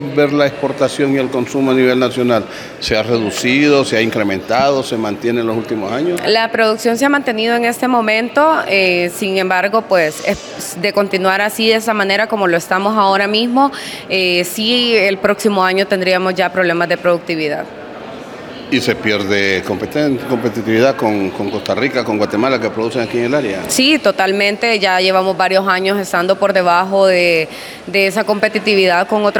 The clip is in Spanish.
Ver la exportación y el consumo a nivel nacional, ¿se ha reducido, se ha incrementado, se mantiene en los últimos años? La producción se ha mantenido en este momento, sin embargo, pues de continuar así de esa manera como lo estamos ahora mismo, sí el próximo año tendríamos ya problemas de productividad. Y se pierde competitividad con Costa Rica, con Guatemala, que producen aquí en el área. Sí, totalmente, ya llevamos varios años estando por debajo de esa competitividad con otros